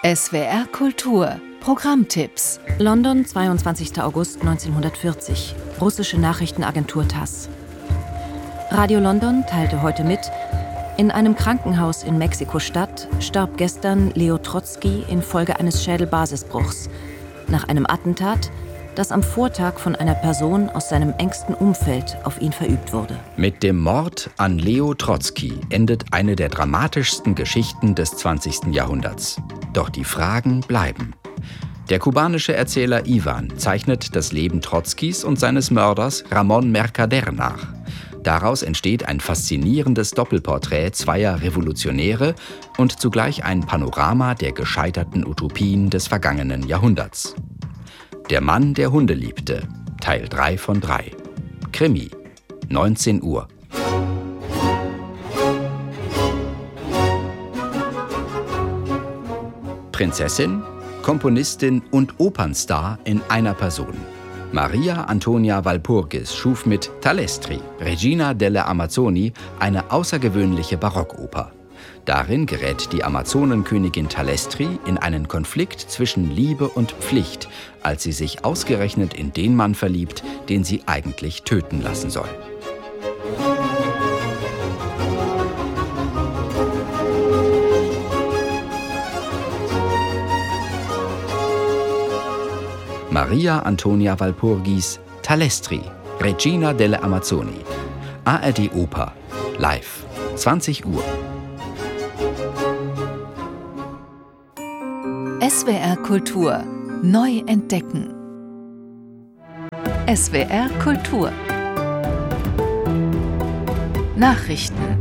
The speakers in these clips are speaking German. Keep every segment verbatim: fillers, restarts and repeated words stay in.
S W R Kultur Programmtipps. London, zweiundzwanzigster August neunzehnhundertvierzig. Russische Nachrichtenagentur TASS. Radio London teilte heute mit: In einem Krankenhaus in Mexiko-Stadt starb gestern Leo Trotzki infolge eines Schädelbasisbruchs nach einem Attentat, das am Vortag von einer Person aus seinem engsten Umfeld auf ihn verübt wurde. Mit dem Mord an Leo Trotzki endet eine der dramatischsten Geschichten des zwanzigsten Jahrhunderts. Doch die Fragen bleiben. Der kubanische Erzähler Ivan zeichnet das Leben Trotzkis und seines Mörders Ramón Mercader nach. Daraus entsteht ein faszinierendes Doppelporträt zweier Revolutionäre und zugleich ein Panorama der gescheiterten Utopien des vergangenen Jahrhunderts. Der Mann, der Hunde liebte, Teil drei von drei. Krimi, neunzehn Uhr. Prinzessin, Komponistin und Opernstar in einer Person. Maria Antonia Walpurgis schuf mit Talestri, Regina delle Amazzoni, eine außergewöhnliche Barockoper. Darin gerät die Amazonenkönigin Talestri in einen Konflikt zwischen Liebe und Pflicht, als sie sich ausgerechnet in den Mann verliebt, den sie eigentlich töten lassen soll. Maria Antonia Walpurgis, Talestri, Regina delle Amazzoni. A R D Oper, live, zwanzig Uhr. S W R Kultur neu entdecken. S W R Kultur Nachrichten.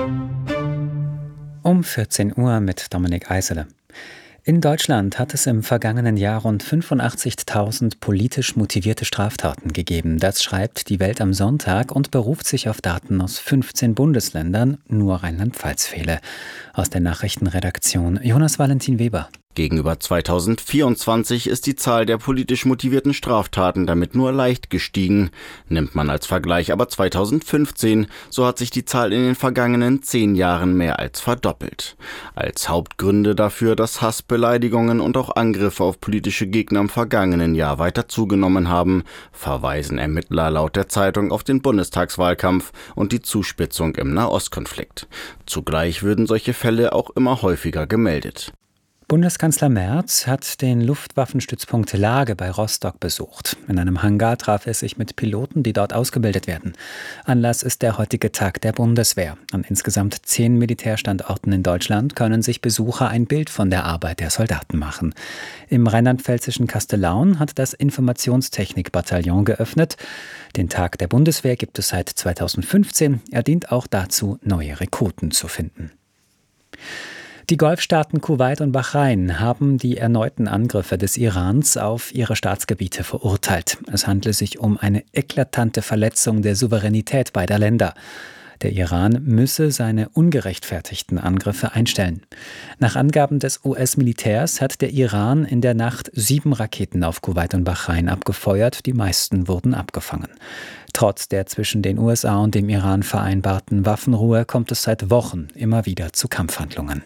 Um vierzehn Uhr mit Dominik Eisele. In Deutschland hat es im vergangenen Jahr rund fünfundachtzigtausend politisch motivierte Straftaten gegeben. Das schreibt die Welt am Sonntag und beruft sich auf Daten aus fünfzehn Bundesländern, nur Rheinland-Pfalz fehle. Aus der Nachrichtenredaktion Jonas Valentin Weber. Gegenüber zweitausendvierundzwanzig ist die Zahl der politisch motivierten Straftaten damit nur leicht gestiegen. Nimmt man als Vergleich aber zweitausendfünfzehn, so hat sich die Zahl in den vergangenen zehn Jahren mehr als verdoppelt. Als Hauptgründe dafür, dass Hass, Beleidigungen und auch Angriffe auf politische Gegner im vergangenen Jahr weiter zugenommen haben, verweisen Ermittler laut der Zeitung auf den Bundestagswahlkampf und die Zuspitzung im Nahostkonflikt. Zugleich würden solche Fälle auch immer häufiger gemeldet. Bundeskanzler Merz hat den Luftwaffenstützpunkt Lage bei Rostock besucht. In einem Hangar traf er sich mit Piloten, die dort ausgebildet werden. Anlass ist der heutige Tag der Bundeswehr. An insgesamt zehn Militärstandorten in Deutschland können sich Besucher ein Bild von der Arbeit der Soldaten machen. Im rheinland-pfälzischen Kastellaun hat das Informationstechnik-Bataillon geöffnet. Den Tag der Bundeswehr gibt es seit zweitausendfünfzehn. Er dient auch dazu, neue Rekruten zu finden. Die Golfstaaten Kuwait und Bahrain haben die erneuten Angriffe des Irans auf ihre Staatsgebiete verurteilt. Es handle sich um eine eklatante Verletzung der Souveränität beider Länder. Der Iran müsse seine ungerechtfertigten Angriffe einstellen. Nach Angaben des U S-Militärs hat der Iran in der Nacht sieben Raketen auf Kuwait und Bahrain abgefeuert. Die meisten wurden abgefangen. Trotz der zwischen den U S A und dem Iran vereinbarten Waffenruhe kommt es seit Wochen immer wieder zu Kampfhandlungen.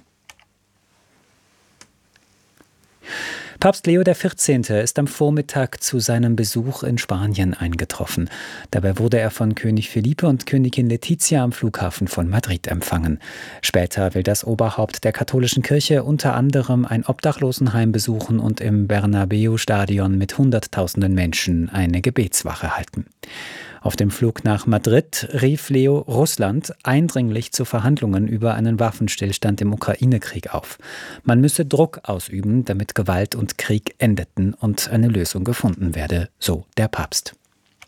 Papst Leo der vierzehnte. Ist am Vormittag zu seinem Besuch in Spanien eingetroffen. Dabei wurde er von König Felipe und Königin Letizia am Flughafen von Madrid empfangen. Später will das Oberhaupt der katholischen Kirche unter anderem ein Obdachlosenheim besuchen und im Bernabeu-Stadion mit Hunderttausenden Menschen eine Gebetswache halten. Auf dem Flug nach Madrid rief Leo Russland eindringlich zu Verhandlungen über einen Waffenstillstand im Ukraine-Krieg auf. Man müsse Druck ausüben, damit Gewalt und Krieg endeten und eine Lösung gefunden werde, so der Papst.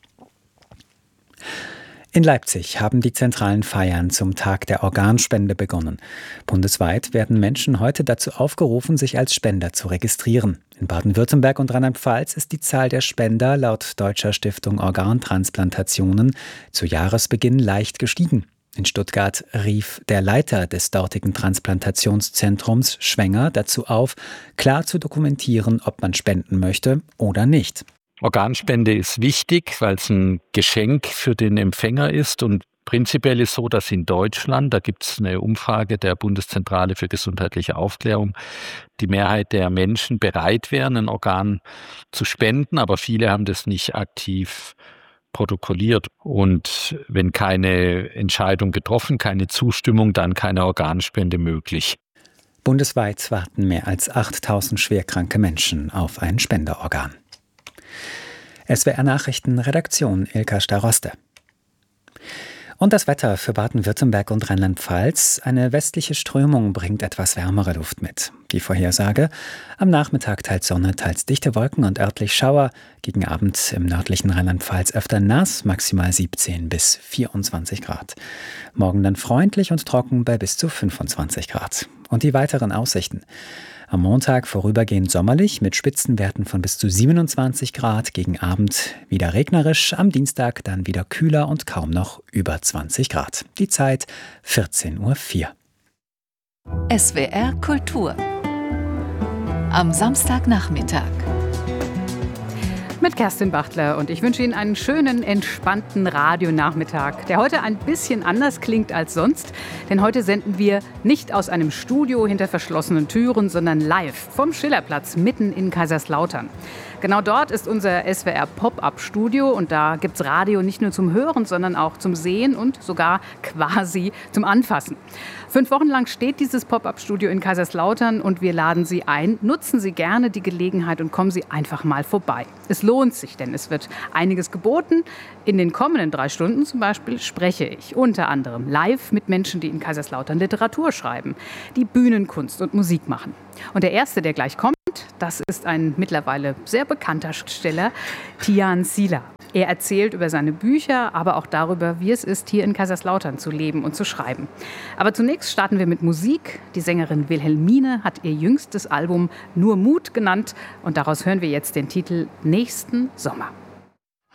In Leipzig haben die zentralen Feiern zum Tag der Organspende begonnen. Bundesweit werden Menschen heute dazu aufgerufen, sich als Spender zu registrieren. In Baden-Württemberg und Rheinland-Pfalz ist die Zahl der Spender laut Deutscher Stiftung Organtransplantationen zu Jahresbeginn leicht gestiegen. In Stuttgart rief der Leiter des dortigen Transplantationszentrums Schwenger dazu auf, klar zu dokumentieren, ob man spenden möchte oder nicht. Organspende ist wichtig, weil es ein Geschenk für den Empfänger ist und Prinzipiell ist so, dass in Deutschland, da gibt es eine Umfrage der Bundeszentrale für gesundheitliche Aufklärung, die Mehrheit der Menschen bereit wären, ein Organ zu spenden, aber viele haben das nicht aktiv protokolliert. Und wenn keine Entscheidung getroffen, keine Zustimmung, dann keine Organspende möglich. Bundesweit warten mehr als achttausend schwerkranke Menschen auf ein Spenderorgan. S W R Nachrichten, Redaktion Ilka Staroste. Und das Wetter für Baden-Württemberg und Rheinland-Pfalz. Eine westliche Strömung bringt etwas wärmere Luft mit. Die Vorhersage: am Nachmittag teils Sonne, teils dichte Wolken und örtlich Schauer. Gegen Abend im nördlichen Rheinland-Pfalz öfter nass, maximal siebzehn bis vierundzwanzig Grad. Morgen dann freundlich und trocken bei bis zu fünfundzwanzig Grad. Und die weiteren Aussichten: am Montag vorübergehend sommerlich mit Spitzenwerten von bis zu siebenundzwanzig Grad, gegen Abend wieder regnerisch, am Dienstag dann wieder kühler und kaum noch über zwanzig Grad. Die Zeit vierzehn Uhr vier. S W R Kultur am Samstagnachmittag. Mit Kerstin Bachtler, und ich wünsche Ihnen einen schönen, entspannten Radionachmittag, der heute ein bisschen anders klingt als sonst. Denn heute senden wir nicht aus einem Studio hinter verschlossenen Türen, sondern live vom Schillerplatz mitten in Kaiserslautern. Genau dort ist unser S W R Pop-Up-Studio, und da gibt's Radio nicht nur zum Hören, sondern auch zum Sehen und sogar quasi zum Anfassen. Fünf Wochen lang steht dieses Pop-Up-Studio in Kaiserslautern, und wir laden Sie ein. Nutzen Sie gerne die Gelegenheit und kommen Sie einfach mal vorbei. Es lohnt sich, denn es wird einiges geboten. In den kommenden drei Stunden zum Beispiel spreche ich unter anderem live mit Menschen, die in Kaiserslautern Literatur schreiben, die Bühnenkunst und Musik machen. Und der Erste, der gleich kommt, das ist ein mittlerweile sehr bekannter Schriftsteller, Tian Sila. Er erzählt über seine Bücher, aber auch darüber, wie es ist, hier in Kaiserslautern zu leben und zu schreiben. Aber zunächst starten wir mit Musik. Die Sängerin Wilhelmine hat ihr jüngstes Album Nur Mut genannt, und daraus hören wir jetzt den Titel Nächsten Sommer.